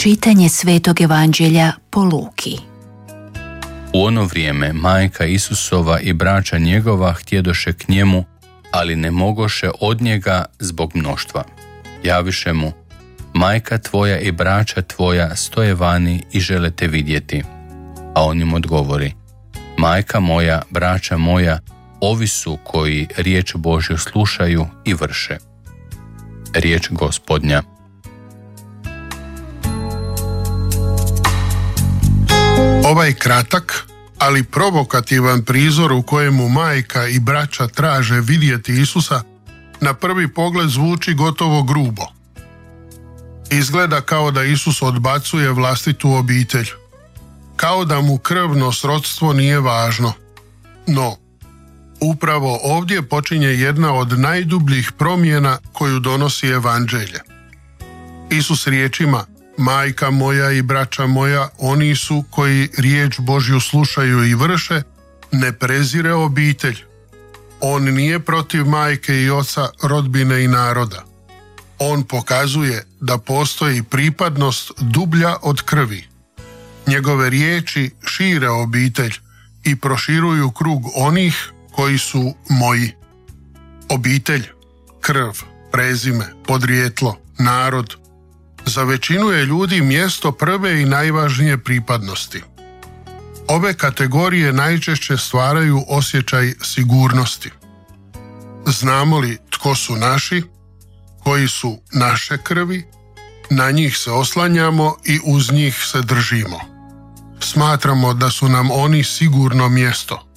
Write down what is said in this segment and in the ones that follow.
Čitanje Svetog Evanđelja po Luki. U ono vrijeme majka Isusova i braća njegova htjedoše k njemu, ali ne mogoše od njega zbog mnoštva. Javiše mu: majka tvoja i braća tvoja stoje vani i žele te vidjeti. A on im odgovori: majka moja, braća moja, ovi su koji riječ Božju slušaju i vrše. Riječ Gospodnja. Ovaj kratak, ali provokativan prizor u kojemu majka i braća traže vidjeti Isusa, na prvi pogled zvuči gotovo grubo. Izgleda kao da Isus odbacuje vlastitu obitelj, kao da mu krvno srodstvo nije važno. No, upravo ovdje počinje jedna od najdubljih promjena koju donosi Evanđelje. Isus riječima: majka moja i braća moja, oni su koji riječ Božju slušaju i vrše, ne prezire obitelj. On nije protiv majke i oca, rodbine i naroda. On pokazuje da postoji pripadnost dublja od krvi. Njegove riječi šire obitelj i proširuju krug onih koji su moji. Obitelj, krv, prezime, podrijetlo, narod. Za većinu je ljudi mjesto prve i najvažnije pripadnosti. Ove kategorije najčešće stvaraju osjećaj sigurnosti. Znamo li tko su naši, koji su naše krvi, na njih se oslanjamo i uz njih se držimo. Smatramo da su nam oni sigurno mjesto.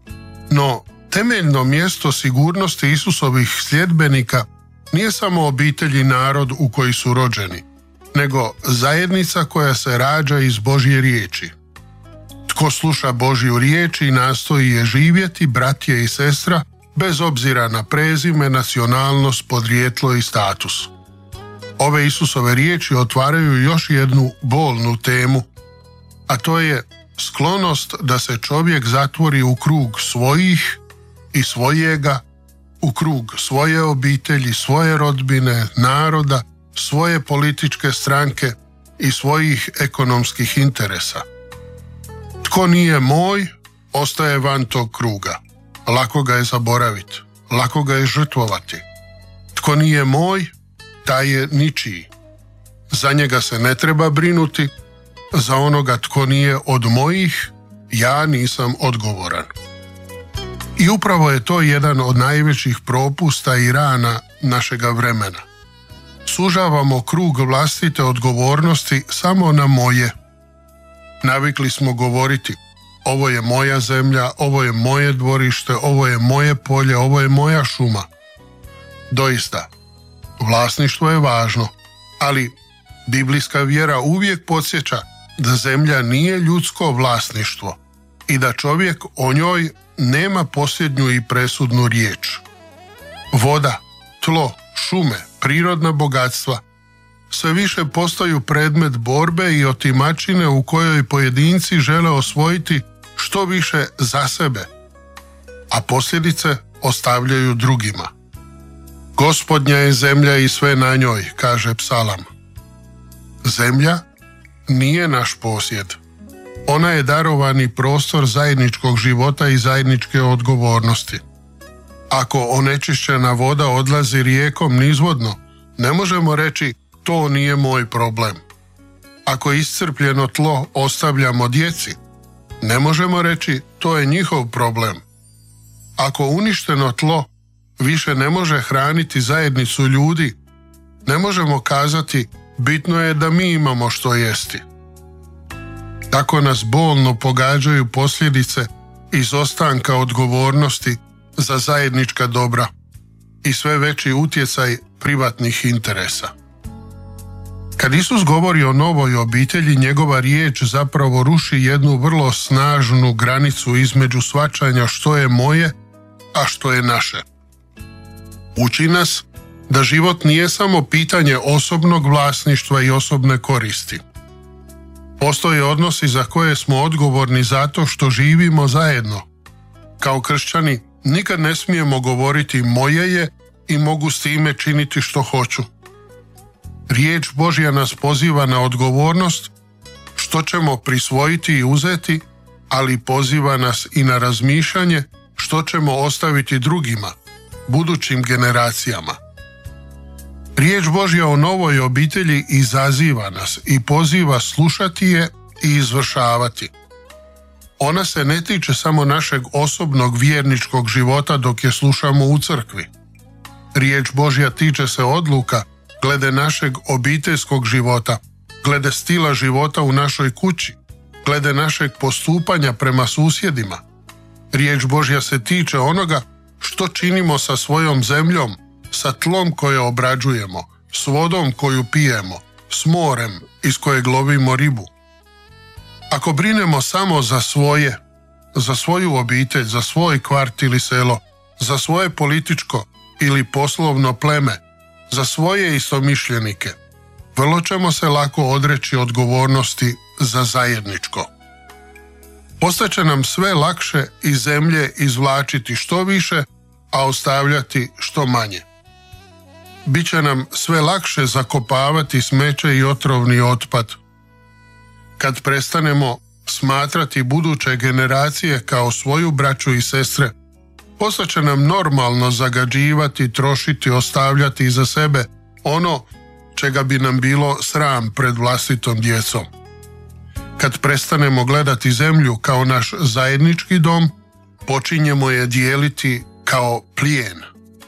No, temeljno mjesto sigurnosti Isusovih sljedbenika nije samo obitelj i narod u koji su rođeni, nego zajednica koja se rađa iz Božje riječi. Tko sluša Božju riječ i nastoji je živjeti, brat je i sestra, bez obzira na prezime, nacionalnost, podrijetlo i status. Ove Isusove riječi otvaraju još jednu bolnu temu, a to je sklonost da se čovjek zatvori u krug svojih i svojega, u krug svoje obitelji, svoje rodbine, naroda, svoje političke stranke i svojih ekonomskih interesa. Tko nije moj, ostaje van tog kruga. Lako ga je zaboraviti, lako ga je žrtvovati. Tko nije moj, taj je ničiji. Za njega se ne treba brinuti, za onoga tko nije od mojih, ja nisam odgovoran. I upravo je to jedan od najvećih propusta i rana našega vremena. Sužavamo krug vlastite odgovornosti samo na moje. Navikli smo govoriti: ovo je moja zemlja, ovo je moje dvorište, ovo je moje polje, ovo je moja šuma. Doista, vlasništvo je važno, ali biblijska vjera uvijek podsjeća da zemlja nije ljudsko vlasništvo i da čovjek o njoj nema posljednju i presudnu riječ. Voda, tlo, šume, prirodna bogatstva sve više postaju predmet borbe i otimačine u kojoj pojedinci žele osvojiti što više za sebe, a posljedice ostavljaju drugima. Gospodnja je zemlja i sve na njoj, kaže psalam. Zemlja nije naš posjed. Ona je darovani prostor zajedničkog života i zajedničke odgovornosti. Ako onečišćena voda odlazi rijekom nizvodno, ne možemo reći: to nije moj problem. Ako iscrpljeno tlo ostavljamo djeci, ne možemo reći: to je njihov problem. Ako uništeno tlo više ne može hraniti zajednicu ljudi, ne možemo kazati: bitno je da mi imamo što jesti. Tako nas bolno pogađaju posljedice izostanka odgovornosti za zajednička dobra i sve veći utjecaj privatnih interesa. Kad Isus govori o novoj obitelji, njegova riječ zapravo ruši jednu vrlo snažnu granicu između shvaćanja što je moje, a što je naše. Uči nas da život nije samo pitanje osobnog vlasništva i osobne koristi. Postoje odnosi za koje smo odgovorni zato što živimo zajedno. Kao kršćani nikad ne smijemo govoriti moje je i mogu s time činiti što hoću. Riječ Božja nas poziva na odgovornost, što ćemo prisvojiti i uzeti, ali poziva nas i na razmišljanje što ćemo ostaviti drugima, budućim generacijama. Riječ Božja o novoj obitelji izaziva nas i poziva slušati je i izvršavati. Ona se ne tiče samo našeg osobnog vjerničkog života dok je slušamo u crkvi. Riječ Božja tiče se odluka glede našeg obiteljskog života, glede stila života u našoj kući, glede našeg postupanja prema susjedima. Riječ Božja se tiče onoga što činimo sa svojom zemljom, sa tlom koje obrađujemo, s vodom koju pijemo, s morem iz kojeg lovimo ribu. Ako brinemo samo za svoje, za svoju obitelj, za svoj kvart ili selo, za svoje političko ili poslovno pleme, za svoje istomišljenike, vrlo ćemo se lako odreći odgovornosti za zajedničko. Postaće nam sve lakše iz zemlje izvlačiti što više, a ostavljati što manje. Biće nam sve lakše zakopavati smeće i otrovni otpad. Kad prestanemo smatrati buduće generacije kao svoju braću i sestre, postaće nam normalno zagađivati, trošiti, ostavljati iza sebe ono čega bi nam bilo sram pred vlastitom djecom. Kad prestanemo gledati zemlju kao naš zajednički dom, počinjemo je dijeliti kao plijen.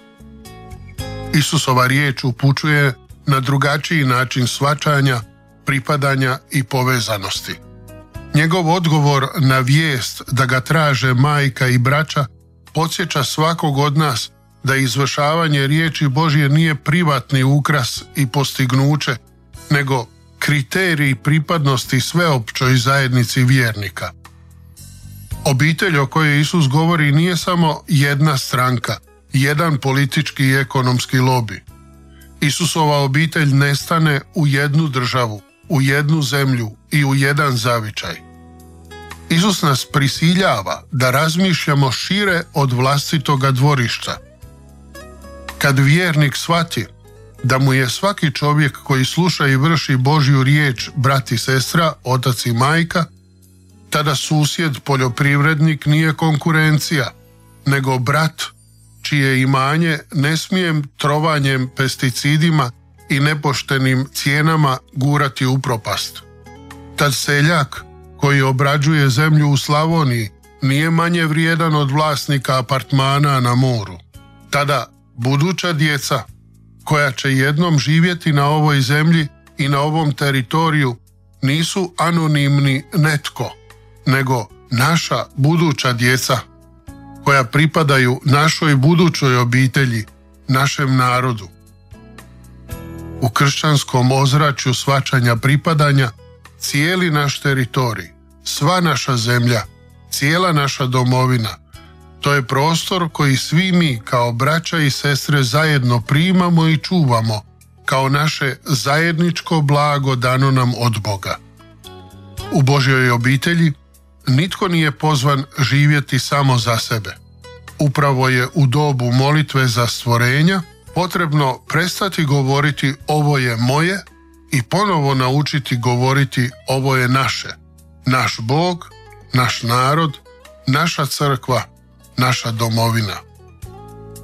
Isusova riječ upućuje na drugačiji način shvaćanja, pripadanja i povezanosti. Njegov odgovor na vijest da ga traže majka i braća podsjeća svakog od nas da izvršavanje riječi Božje nije privatni ukras i postignuće, nego kriterij pripadnosti sveopćoj zajednici vjernika. Obitelj o kojoj Isus govori nije samo jedna stranka, jedan politički i ekonomski lobi. Isusova obitelj ne stane u jednu državu, u jednu zemlju i u jedan zavičaj. Isus nas prisiljava da razmišljamo šire od vlastitoga dvorišta. Kad vjernik shvati da mu je svaki čovjek koji sluša i vrši Božju riječ brat i sestra, otac i majka, tada susjed, poljoprivrednik nije konkurencija, nego brat čije imanje ne smijem trovanjem, pesticidima i nepoštenim cijenama gurati u propast. Tad seljak koji obrađuje zemlju u Slavoniji nije manje vrijedan od vlasnika apartmana na moru. Tada buduća djeca koja će jednom živjeti na ovoj zemlji i na ovom teritoriju nisu anonimni netko, nego naša buduća djeca koja pripadaju našoj budućoj obitelji, našem narodu. U kršćanskom ozračju shvaćanja pripadanja cijeli naš teritorij, sva naša zemlja, cijela naša domovina, to je prostor koji svi mi kao braća i sestre zajedno primamo i čuvamo kao naše zajedničko blago dano nam od Boga. U Božjoj obitelji nitko nije pozvan živjeti samo za sebe. Upravo je u dobu molitve za stvorenja potrebno prestati govoriti ovo je moje i ponovo naučiti govoriti ovo je naše, naš Bog, naš narod, naša crkva, naša domovina.